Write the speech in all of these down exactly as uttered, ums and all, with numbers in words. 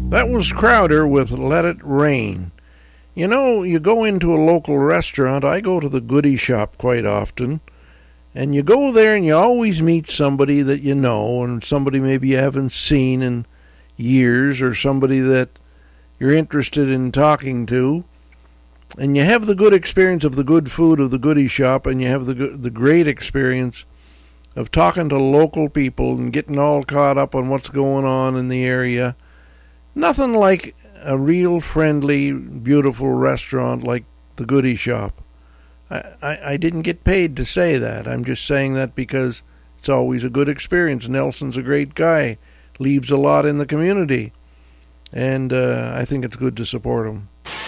That was Crowder with Let It Rain. You know, you go into a local restaurant. I go to the Goody Shop quite often. And you go there and you always meet somebody that you know, and somebody maybe you haven't seen in years, or somebody that you're interested in talking to. And you have the good experience of the good food of the Goody Shop, and you have the the great experience of talking to local people and getting all caught up on what's going on in the area. Nothing like a real friendly, beautiful restaurant like the Goody Shop. I, I, I didn't get paid to say that. I'm just saying that because it's always a good experience. Nelson's a great guy, leaves a lot in the community, and uh, I think it's good to support him.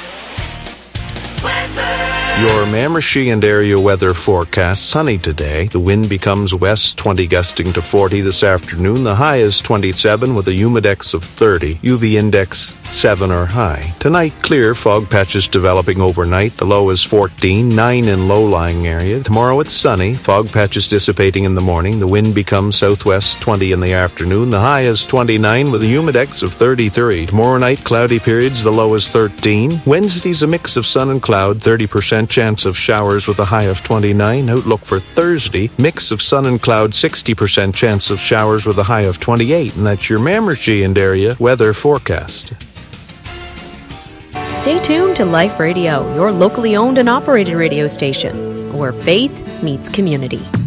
Your Miramichi and area weather forecast: sunny today. The wind becomes west, twenty gusting to forty this afternoon. The high is twenty-seven with a humidex of thirty. U V index seven or high. Tonight, clear, fog patches developing overnight. The low is fourteen, nine in low-lying area. Tomorrow it's sunny, fog patches dissipating in the morning. The wind becomes southwest, twenty in the afternoon. The high is twenty-nine with a humidex of thirty-three. Tomorrow night, cloudy periods. The low is thirteen. Wednesday's a mix of sun and cloud, thirty percent chance of showers with a high of twenty-nine. Outlook for Thursday, mix of sun and cloud, sixty percent chance of showers with a high of twenty-eight. And that's your Miramichi and area weather forecast. Stay tuned to Life Radio, your locally owned and operated radio station, where faith meets community.